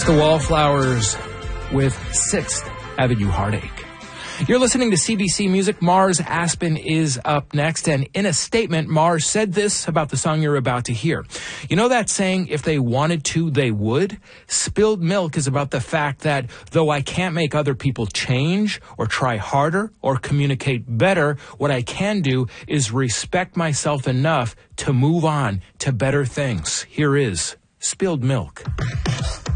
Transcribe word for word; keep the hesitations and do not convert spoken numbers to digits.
The Wallflowers with sixth Avenue Heartache. You're listening to C B C Music. Mars Aspen is up next, and in a statement, Mars said this about the song you're about to hear. You know that saying, if they wanted to, they would? Spilled Milk is about the fact that though I can't make other people change or try harder or communicate better, what I can do is respect myself enough to move on to better things. Here is Spilled Milk.